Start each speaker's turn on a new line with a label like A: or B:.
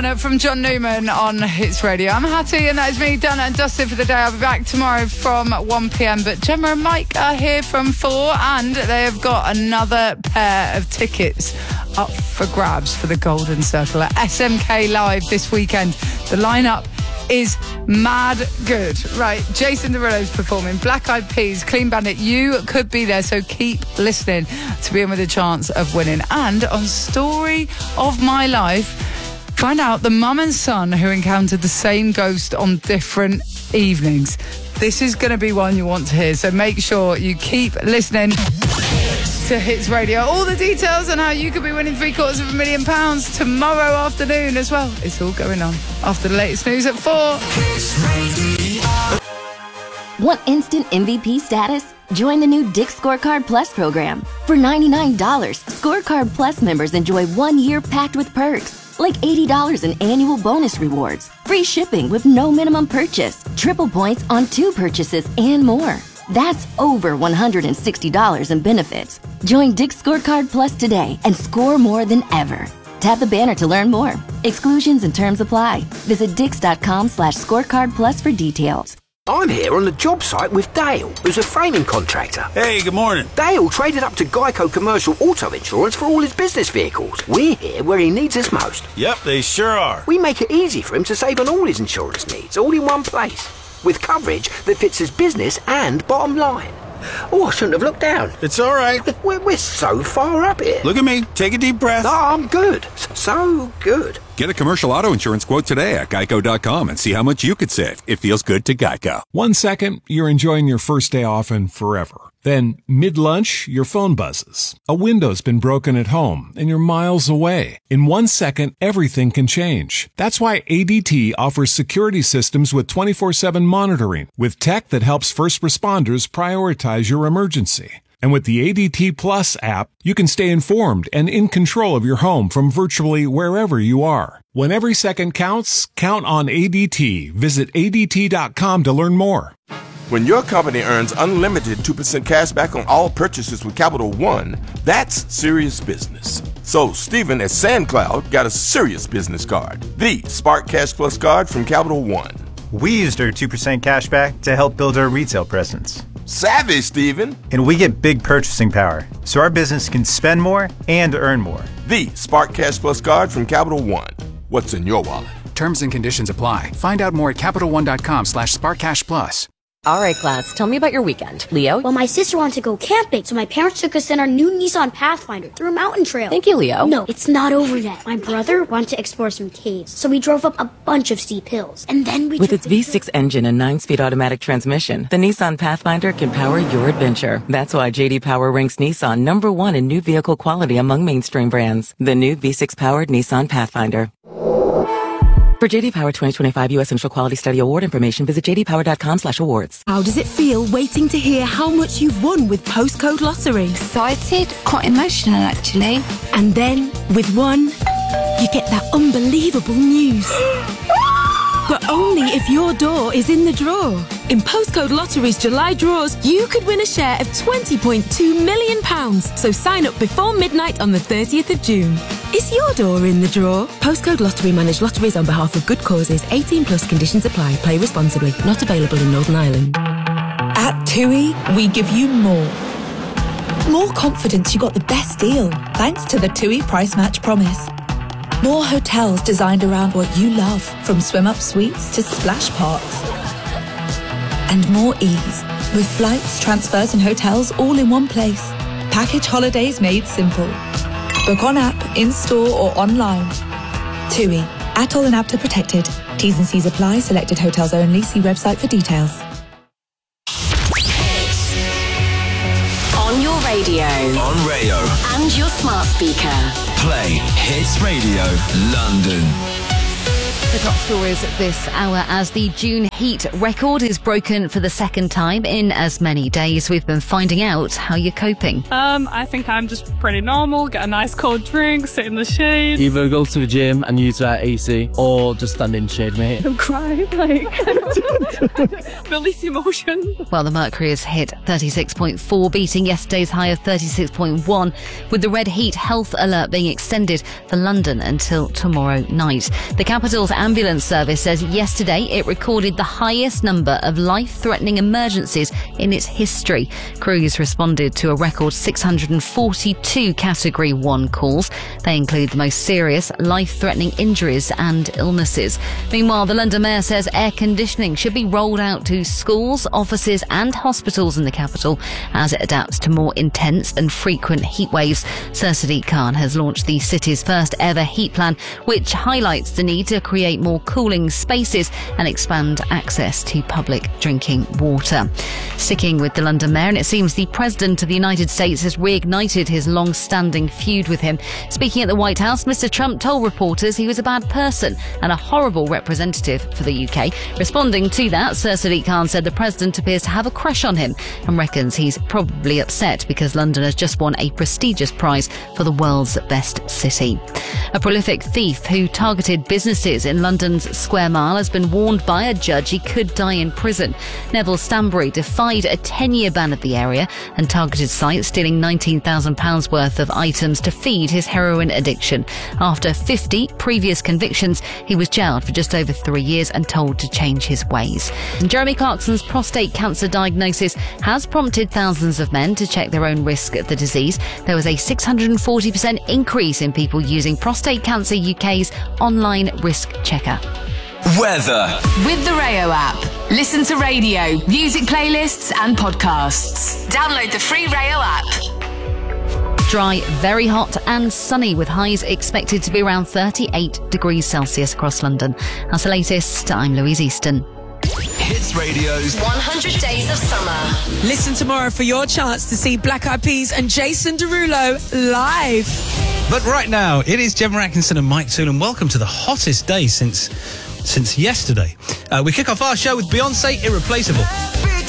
A: One from John Newman on Hits Radio. I'm Hattie, and that is me, done and dusted for the day. I'll be back tomorrow from 1pm. But Gemma and Mike are here from 4, and they have got another pair of tickets up for grabs for the Golden Circle at SMK Live this weekend. The lineup is mad good. Right, Jason Derulo's performing, Black Eyed Peas, Clean Bandit. You could be there, so keep listening to be in with a chance of winning. And on Story of My Life, find out the mum and son who encountered the same ghost on different evenings. This is going to be one you want to hear, so make sure you keep listening to Hits Radio. All the details on how you could be winning £750,000 tomorrow afternoon as well. It's all going on after the latest news at 4.
B: Want instant MVP status? Join the new Dick's Scorecard Plus program. For $99, Scorecard Plus members enjoy 1 year packed with perks, like $80 in annual bonus rewards, free shipping with no minimum purchase, triple points on 2 purchases, and more. That's over $160 in benefits. Join Dick's Scorecard Plus today and score more than ever. Tap the banner to learn more. Exclusions and terms apply. Visit dix.com/scorecard plus for details.
C: I'm here on the job site with Dale, who's a framing contractor.
D: Hey, good morning.
C: Dale traded up to Geico Commercial Auto Insurance for all his business vehicles. We're here where he needs us most.
D: Yep, they sure are.
C: We make it easy for him to save on all his insurance needs, all in one place, with coverage that fits his business and bottom line. Oh, I shouldn't have looked down.
D: It's all right.
C: We're so far up here.
D: Look at me. Take a deep breath.
C: No, I'm good. So good.
E: Get a commercial auto insurance quote today at geico.com and see how much you could save. It feels good to Geico.
F: 1 second, you're enjoying your first day off and forever. Then, mid-lunch, your phone buzzes. A window's been broken at home, and you're miles away. In 1 second, everything can change. That's why ADT offers security systems with 24/7 monitoring, with tech that helps first responders prioritize your emergency. And with the ADT Plus app, you can stay informed and in control of your home from virtually wherever you are. When every second counts, count on ADT. Visit ADT.com to learn more.
G: When your company earns unlimited 2% cash back on all purchases with Capital One, that's serious business. So Stephen at SandCloud got a serious business card, the Spark Cash Plus card from Capital One.
H: We used our 2% cash back to help build our retail presence.
G: Savvy, Stephen.
H: And we get big purchasing power, so our business can spend more and earn more.
G: The Spark Cash Plus card from Capital One. What's in your wallet?
I: Terms and conditions apply. Find out more at CapitalOne.com/SparkCashPlus.
J: All right, class, tell me about your weekend. Leo?
K: Well, my sister wanted to go camping, so my parents took us in our new Nissan Pathfinder through a mountain trail.
J: Thank you, Leo.
K: No, it's not over yet. My brother wanted to explore some caves, so we drove up a bunch of steep hills. And then we
J: With its V6 engine and 9-speed automatic transmission, the Nissan Pathfinder can power your adventure. That's why J.D. Power ranks Nissan #1 in new vehicle quality among mainstream brands. The new V6-powered Nissan Pathfinder. For J.D. Power 2025 U.S. Initial Quality Study Award information, visit jdpower.com/awards.
L: How does it feel waiting to hear how much you've won with Postcode Lottery?
M: Excited, quite emotional actually.
L: And then, with one, you get that unbelievable news. But only if your door is in the draw. In Postcode Lottery's July draws, you could win a share of £20.2 million. So sign up before midnight on the 30th of June. Is your door in the draw? Postcode Lottery manage lotteries on behalf of good causes. 18 plus conditions apply. Play responsibly. Not available in Northern Ireland.
N: At TUI, we give you more. More confidence you got the best deal, thanks to the TUI Price Match Promise. More hotels designed around what you love, from swim-up suites to splash parks. And more ease, with flights, transfers and hotels all in one place. Package holidays made simple. Book on app, in-store or online. TUI, ATOL and APTA protected. T's and C's apply, selected hotels only. See website for details.
B: On your radio.
O: On Rayo.
B: And your smart speaker.
O: Play Hits Radio London. The top stories this hour as the June heat record is broken for the second time in as many days. We've been finding out how you're coping.
P: I think I'm just pretty normal. Get a nice cold drink, sit in the shade.
Q: Either go to the gym and use that AC or just stand in shade, mate.
P: I'm crying, release emotion.
O: Well, the mercury has hit 36.4, beating yesterday's high of 36.1, with the red heat health alert being extended for London until tomorrow night. The capital's ambulance service says yesterday it recorded the highest number of life-threatening emergencies in its history. Crews responded to a record 642 Category 1 calls. They include the most serious life-threatening injuries and illnesses. Meanwhile, the London Mayor says air conditioning should be rolled out to schools, offices and hospitals in the capital as it adapts to more intense and frequent heat waves. Sir Sadiq Khan has launched the city's first ever heat plan, which highlights the need to create more cooling spaces and expand access to public drinking water. Sticking with the London Mayor, and it seems the President of the United States has reignited his long-standing feud with him. Speaking at the White House, Mr. Trump told reporters he was a bad person and a horrible representative for the UK. Responding to that, Sir Sadiq Khan said the President appears to have a crush on him and reckons he's probably upset because London has just won a prestigious prize for the world's best city. A prolific thief who targeted businesses in London's Square Mile has been warned by a judge he could die in prison. Neville Stanbury defied a 10-year ban of the area and targeted sites, stealing £19,000 worth of items to feed his heroin addiction. After 50 previous convictions, he was jailed for just over 3 years and told to change his ways. And Jeremy Clarkson's prostate cancer diagnosis has prompted thousands of men to check their own risk of the disease. There was a 640% increase in people using Prostate Cancer UK's online risk checker.
R: Weather. With the Rayo app. Listen to radio, music playlists and podcasts. Download the free Rayo app.
O: Dry, very hot and sunny with highs expected to be around 38 degrees Celsius across London. That's the latest. I'm Louise Easton.
R: Hits Radio's 100 Days of Summer.
S: Listen tomorrow for your chance to see Black Eyed Peas and Jason Derulo live.
T: But right now, it is Gemma Atkinson and Mike Toole, and welcome to the hottest day since yesterday. We kick off our show with Beyonce, Irreplaceable.